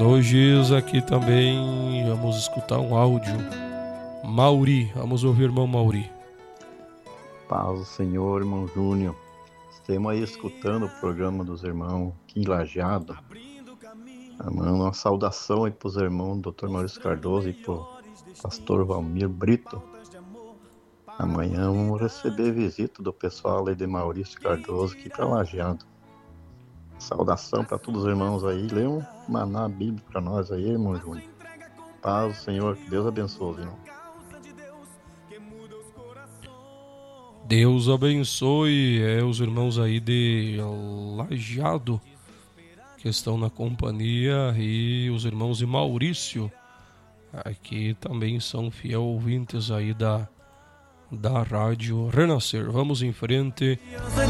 Hoje aqui também vamos escutar um áudio. Mauri, vamos ouvir o irmão Mauri. Paz do Senhor, irmão Júnior. Estamos aí escutando o programa dos irmãos aqui em Lajeado. Mano, uma saudação aí pros irmãos Dr. Maurício Cardoso e pro pastor Valmir Brito. Amanhã vamos receber visita do pessoal aí de Maurício Cardoso aqui para Lajeado. Saudação para todos os irmãos aí. Lê um maná bíblico para nós aí, irmão Júnior. Paz do Senhor, que Deus abençoe, irmão. Deus abençoe os irmãos aí de Lajeado que estão na companhia e os irmãos de Maurício aqui também são fiel ouvintes aí da Rádio Renascer. Vamos em frente.